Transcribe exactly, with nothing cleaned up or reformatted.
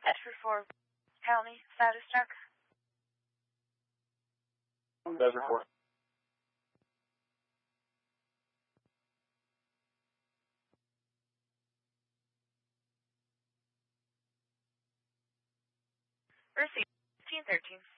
Bedford four County, status check. Bedford four. Received fifteen thirteen.